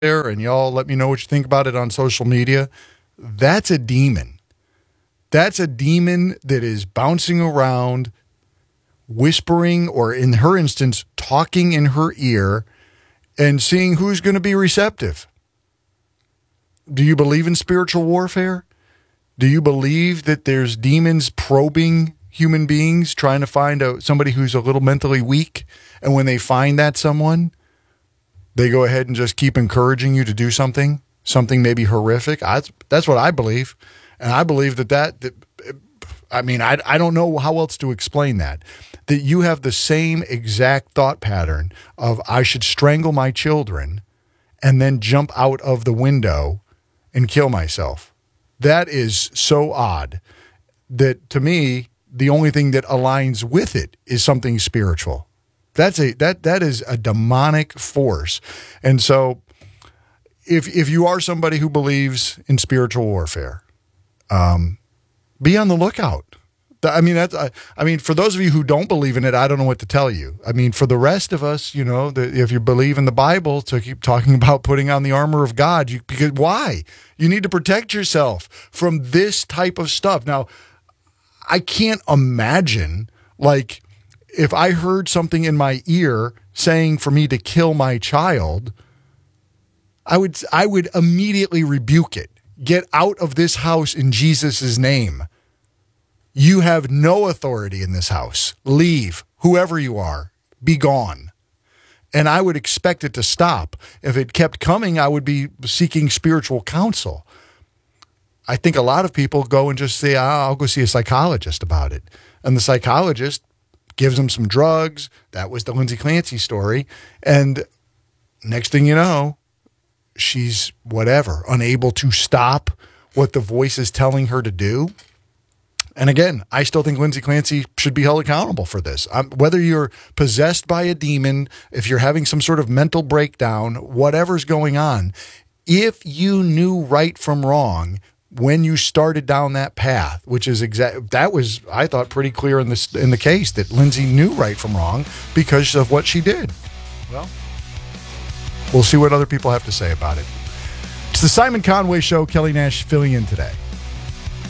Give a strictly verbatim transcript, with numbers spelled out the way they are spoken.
there, and y'all let me know what you think about it on social media. That's a demon. That's a demon that is bouncing around, whispering, or in her instance, talking in her ear and seeing who's going to be receptive. Do you believe in spiritual warfare? Do you believe that there's demons probing human beings, trying to find a, somebody who's a little mentally weak? And when they find that someone, they go ahead and just keep encouraging you to do something, something maybe horrific? I, that's what I believe. And I believe that that, that I mean, I, I don't know how else to explain that, that you have the same exact thought pattern of I should strangle my children and then jump out of the window and kill myself. That is so odd that to me, the only thing that aligns with it is something spiritual. That's a, that, that is a demonic force. And so if, if you are somebody who believes in spiritual warfare, um, be on the lookout. I mean, that's, I, I mean, for those of you who don't believe in it, I don't know what to tell you. I mean, for the rest of us, you know, the, if you believe in the Bible, to keep talking about putting on the armor of God, you, because why? You need to protect yourself from this type of stuff. Now, I can't imagine, like, if I heard something in my ear saying for me to kill my child, I would, I would immediately rebuke it. Get out of this house in Jesus' name. You have no authority in this house. Leave. Whoever you are, be gone. And I would expect it to stop. If it kept coming, I would be seeking spiritual counsel. I think a lot of people go and just say, oh, I'll go see a psychologist about it. And the psychologist gives them some drugs. That was the Lindsay Clancy story. And next thing you know, she's whatever, unable to stop what the voice is telling her to do. And again, I still think Lindsay Clancy should be held accountable for this. Um, whether you're possessed by a demon, if you're having some sort of mental breakdown, whatever's going on, if you knew right from wrong when you started down that path, which is exact, that was, I thought, pretty clear in this in the case that Lindsay knew right from wrong because of what she did. Well, we'll see what other people have to say about it. It's the Simon Conway Show. Kelly Nash filling in today.